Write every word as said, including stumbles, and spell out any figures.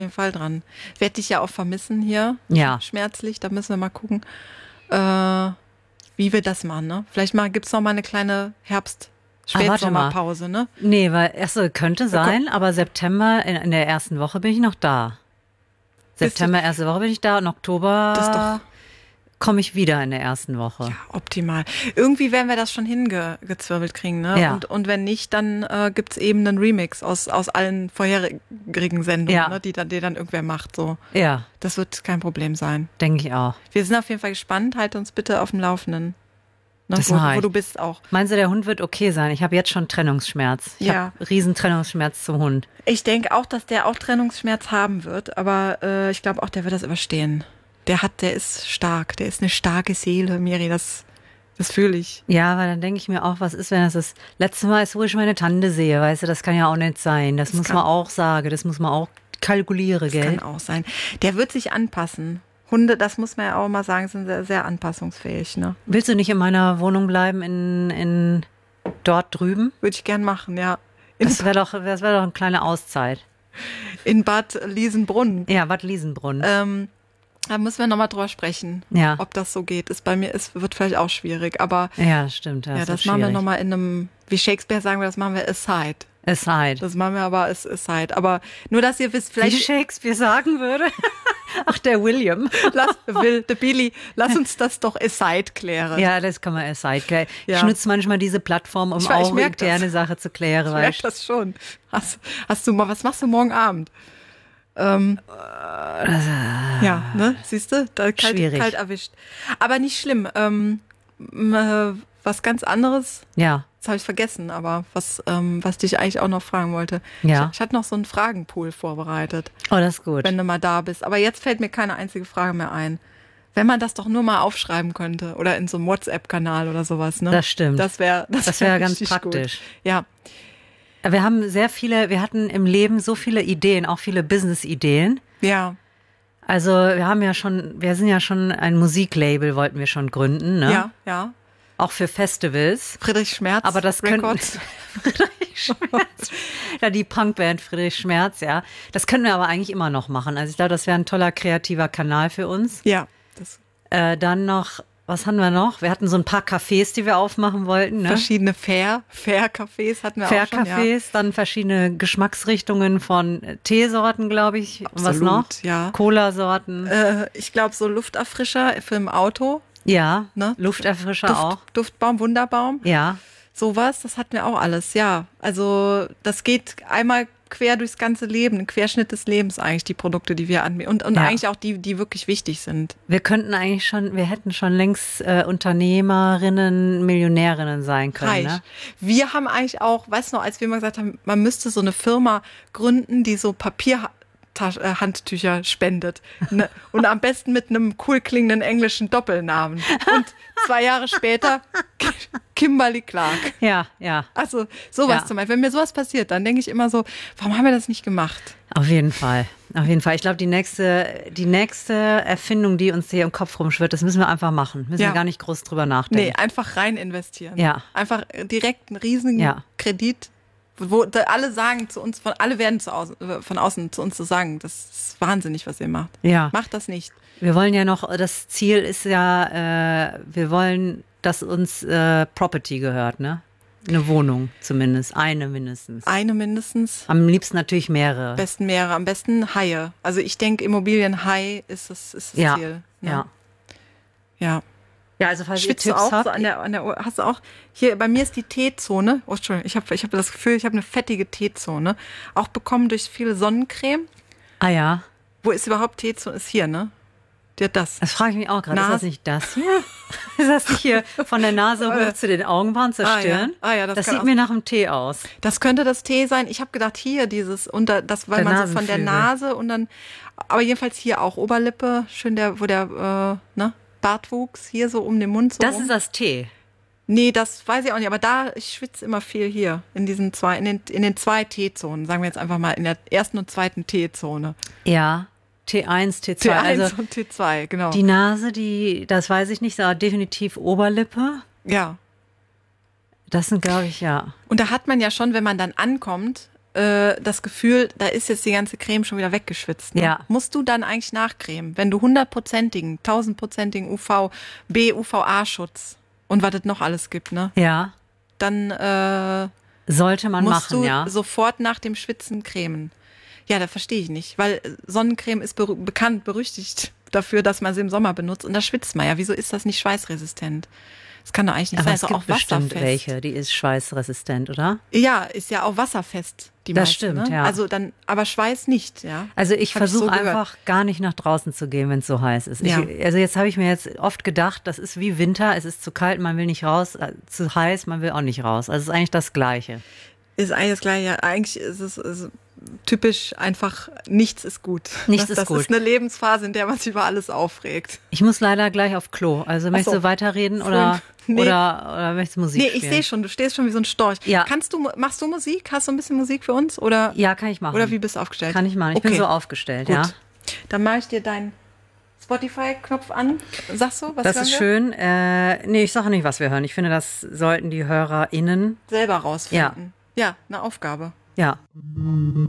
jeden Fall dran. Werde dich ja auch vermissen hier. Ja. Schmerzlich, da müssen wir mal gucken, äh, wie wir das machen, ne? Vielleicht mal, gibt's noch mal eine kleine Herbst- Ah, warte mal. Spätsommerpause, ne? Nee, weil, achso, könnte sein, aber September, in, in der ersten Woche bin ich noch da. Bist du- September, erste Woche bin ich da und Das ist Oktober doch komme ich wieder in der ersten Woche. optimal. Irgendwie werden wir das schon hingezwirbelt kriegen, ne? Ja. Und, und wenn nicht, dann äh, gibt's eben einen Remix aus, aus allen vorherigen Sendungen, Ja. ne? Die dann, die dann irgendwer macht, so. Ja, Das wird kein Problem sein. denke ich auch. Wir sind auf jeden Fall gespannt. Halt uns bitte auf dem Laufenden. Ne? Das Wo, mach wo ich. du bist auch. Meinst du, der Hund wird okay sein? Ich habe jetzt schon Trennungsschmerz. Ich Ja. habe riesen Trennungsschmerz zum Hund. Ich denke auch, dass der auch Trennungsschmerz haben wird, aber äh, ich glaube auch, der wird das überstehen. Der hat, der ist stark, der ist eine starke Seele, Miri, das, das fühle ich. Ja, weil dann denke ich mir auch, was ist, wenn das das letzte Mal ist, wo ich meine Tante sehe, weißt du, das kann ja auch nicht sein. Das, Das muss kann- man auch sagen, das muss man auch kalkulieren, Das gell? kann auch sein. Der wird sich anpassen. Hunde, das muss man ja auch mal sagen, sind sehr, sehr anpassungsfähig, ne? Willst du nicht in meiner Wohnung bleiben, in, in dort drüben? Würde ich gern machen, ja. In, Das wäre doch, das wäre doch eine kleine Auszeit. in Bad Liesenbrunn. Ja, Bad Liesenbrunn. Ähm, da müssen wir nochmal drüber sprechen, Ja. ob das so geht. Ist bei mir, es wird vielleicht auch schwierig, aber Ja, das stimmt. Das ja, ist das schwierig. machen wir nochmal in einem, wie Shakespeare sagen wir, das machen wir aside. Aside. Das machen wir aber as- aside. Aber nur, dass ihr wisst, Wie vielleicht Shakespeare sagen würde. Ach, der William. lass, will, der Billy, lass uns das doch aside klären. Ja, das kann man aside klären. Ja. Ich nutze manchmal diese Plattform, um Ich weiß, ich auch merk das. interne Sache zu klären. Ich Weißt merke das schon. Hast, hast du mal, was machst du morgen Abend? Ähm, ja, ne, siehst du, da kalt, Schwierig. kalt erwischt. Aber nicht schlimm. Ähm, m- äh, was ganz anderes, Ja, das habe ich vergessen, aber was, ähm, was dich eigentlich auch noch fragen wollte. Ja. Ich, ich hatte noch so einen Fragenpool vorbereitet, oh, das ist gut. wenn du mal da bist. Aber jetzt fällt mir keine einzige Frage mehr ein. Wenn man das doch nur mal aufschreiben könnte oder in so einem WhatsApp-Kanal oder sowas, ne? Das stimmt. Das wäre das Das wär wäre ganz richtig praktisch. Gut. Ja, Wir haben sehr viele, wir hatten im Leben so viele Ideen, auch viele Business-Ideen. ja, Also wir haben ja schon, wir sind ja schon ein Musiklabel, wollten wir schon gründen, ne? ja, ja. Auch für Festivals. Friedrich Schmerz. Aber das könnten Records. Friedrich Schmerz. Ja, die Punkband Friedrich Schmerz, ja. Das können wir aber eigentlich immer noch machen. Also ich glaube, das wäre ein toller kreativer Kanal für uns. Ja, das Äh, dann noch, was hatten wir noch? Wir hatten so ein paar Cafés, die wir aufmachen wollten, ne? verschiedene Fair, Fair-Cafés hatten wir auch schon. Ja. Fair-Cafés, dann verschiedene Geschmacksrichtungen von Teesorten, glaube ich. Und was Absolut, noch? ja. Cola-Sorten. Äh, ich glaube, so Lufterfrischer für im Auto. ja, Ne? Lufterfrischer Duft, auch. Duftbaum, Wunderbaum. Ja, Sowas, das hatten wir auch alles, ja. Also das geht einmal quer durchs ganze Leben, ein Querschnitt des Lebens eigentlich, die Produkte, die wir anbieten. Und, und Ja. eigentlich auch die, die wirklich wichtig sind. wir könnten eigentlich schon, wir hätten schon längst äh, Unternehmerinnen, Millionärinnen sein können, Reich. ne? Wir haben eigentlich auch, weißt du noch, als wir mal gesagt haben, man müsste so eine Firma gründen, die so Papierhandtücher spendet. Ne? Und am besten mit einem cool klingenden englischen Doppelnamen. Und zwei Jahre später Kimberly Clark. Ja, ja, Also sowas Ja. zum Beispiel. Wenn mir sowas passiert, dann denke ich immer so, warum haben wir das nicht gemacht? auf jeden Fall. Auf jeden Fall. Ich glaube, die nächste, die nächste Erfindung, die uns hier im Kopf rumschwirrt, das müssen wir einfach machen. Müssen Ja. wir gar nicht groß drüber Nee, nachdenken. einfach rein investieren. Ja. Einfach direkt einen riesigen Ja. Kredit, wo da alle sagen zu uns, von alle werden zu außen, äh, von außen zu uns zu sagen, das ist wahnsinnig, was ihr macht. Ja. Macht das nicht. Wir wollen ja noch, das Ziel ist ja, äh, wir wollen, dass uns äh, Property gehört, ne? Eine Wohnung zumindest, eine mindestens. Eine mindestens, Am liebsten natürlich mehrere. am besten mehrere, am besten Haie. Also ich denke, Immobilien-High ist das, ist das ja, Ziel. Ne? ja. Ja. Ja, also falls Schwitzt ihr du Tipps auch habt, so an der, an der Ohr? Hast du auch, hier, bei mir ist die Teezone, oh, Entschuldigung, ich habe ich hab das Gefühl, ich habe eine fettige Teezone, auch bekommen durch viele Sonnencreme. ah ja, Wo ist überhaupt Teezone? Ist hier, ne? Die hat das. das frage ich mich auch gerade. Ist Nase. das nicht das hier? Ist das nicht hier von der Nase hoch zu den Augenbrauen, zur Ah, ja. Stirn? Ah, ja, das das kann sieht auch- mir nach einem Tee aus. Das könnte das Tee sein. Ich habe gedacht, hier dieses, unter, das, weil Der man so von der Nasenflügel. Nase und dann, aber jedenfalls hier auch Oberlippe, schön der, wo der, äh, ne, Bartwuchs, hier so um den Mund so Das rum. ist das Tee. Nee, das weiß ich auch nicht, aber da, ich schwitze immer viel hier, in diesen zwei, in den, in den zwei Teezonen, sagen wir jetzt einfach mal, in der ersten und zweiten Teezone. Ja, T eins, T zwei. T eins Also und T zwei, genau. die Nase, die, das weiß ich nicht, aber definitiv ja. Das sind, glaube ich, ja. Und da hat man ja schon, wenn man dann ankommt, äh, das Gefühl, da ist jetzt die ganze Creme schon wieder weggeschwitzt. Ne? Ja. Musst du dann eigentlich nachcremen, wenn du hundertprozentigen, tausendprozentigen U V B, U V A-Schutz und was es noch alles gibt, ne? Ja. Dann äh, Sollte man musst machen, du ja. sofort nach dem Schwitzen cremen. Ja, da verstehe ich nicht, weil Sonnencreme ist ber- bekannt, berüchtigt dafür, dass man sie im Sommer benutzt und da schwitzt man ja. Wieso ist das nicht schweißresistent? Das kann doch eigentlich nicht Aber sein. es Ist doch gibt auch bestimmt wasserfest. welche, die ist schweißresistent, oder? Ja, ist ja auch wasserfest, die Das meisten, stimmt, ne? ja. Also dann, aber Schweiß nicht, ja. Also ich Hab ich versuche so gehört. einfach gar nicht nach draußen zu gehen, wenn es so heiß ist. Ja. Ich, also jetzt habe ich mir jetzt oft gedacht, das ist wie Winter, es ist zu kalt, man will nicht raus, äh, zu heiß, man will auch nicht raus. Also es ist eigentlich das Gleiche. Ist eigentlich das Gleiche. Ja, eigentlich ist es ist typisch einfach, nichts ist gut. Nichts das, ist das gut. ist eine Lebensphase, in der man sich über alles aufregt. Ich muss leider gleich auf Klo. Also möchtest so. du weiterreden oder, Fünf. Nee. oder, oder möchtest du Musik Nee, ich spielen? sehe schon, du stehst schon wie so ein Storch. Ja. Kannst du, machst du Musik? Hast du ein bisschen Musik für uns? Oder, Ja, kann ich machen. oder wie bist du aufgestellt? Kann ich machen. Ich okay. bin so aufgestellt, Gut. ja. Dann mache ich dir deinen Spotify-Knopf an. Sagst du, was Das hören ist wir? schön. Äh, nee, ich sage nicht, was wir hören. Ich finde, das sollten die HörerInnen, Selber rausfinden. Ja, eine Aufgabe. ja.